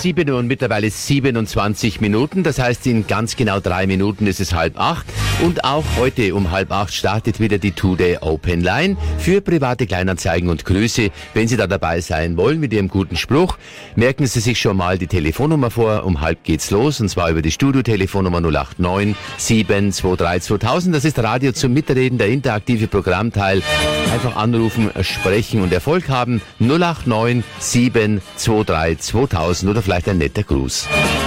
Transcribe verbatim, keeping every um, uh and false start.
sieben Uhr und mittlerweile siebenundzwanzig Minuten. Das heißt, in ganz genau drei Minuten ist es halb acht. Und auch heute um halb acht startet wieder die Today Open Line für private Kleinanzeigen und Grüße. Wenn Sie da dabei sein wollen mit Ihrem guten Spruch, merken Sie sich schon mal die Telefonnummer vor. Um halb geht's los, und zwar über die Studio-Telefonnummer null acht neun sieben zwei drei zweitausend. Das ist Radio zum Mitreden, der interaktive Programmteil. Einfach anrufen, sprechen und Erfolg haben. null acht neun sieben zwei drei zweitausend oder vielleicht ein netter Gruß.